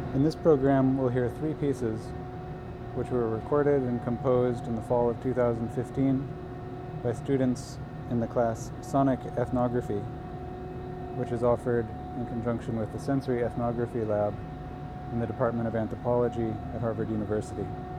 In this program, we'll hear three pieces which were recorded and composed in the fall of 2015 by students in the class Sonic Ethnography, which is offered in conjunction with the Sensory Ethnography Lab in the Department of Anthropology at Harvard University.